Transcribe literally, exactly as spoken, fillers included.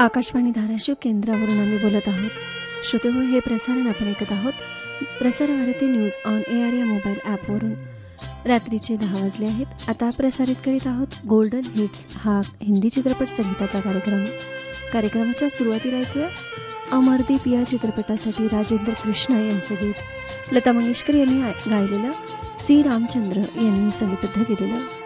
आकाशवाणी धाराशिव केंद्रावरून आम्ही बोलत आहोत. श्रोते हो, हे प्रसारण आपण ऐकत आहोत Prasar Bharati news on air या मोबाईल ॲपवरून. रात्रीचे दहा वाजले आहेत. आता प्रसारित करीत आहोत गोल्डन हिट्स हा हिंदी चित्रपट संगीताचा कार्यक्रम. कार्यक्रमाच्या सुरुवातीला ऐकूया अमरदीप या चित्रपटासाठी राजेंद्र कृष्ण यांचे गीत. लता मंगेशकर यांनी गायलेलं, सी रामचंद्र यांनी संगीतबद्ध केलेलं.